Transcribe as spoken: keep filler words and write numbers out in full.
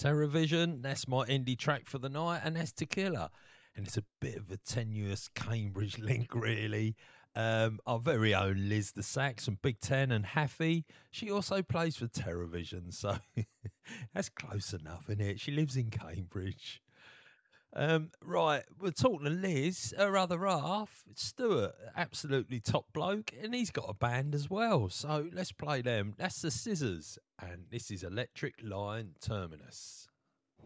Terrorvision, that's my indie track for the night, and that's Tequila. And it's a bit of a tenuous Cambridge link, really. Um, our very own Liz the Sax from Big Ten and Haffy, she also plays for Terrorvision, so that's close enough, isn't it? She lives in Cambridge. Um, right, we're talking to Liz, her other half, Stuart, absolutely top bloke, and he's got a band as well. So let's play them. That's the Scissors, and this is Electric Line Terminus.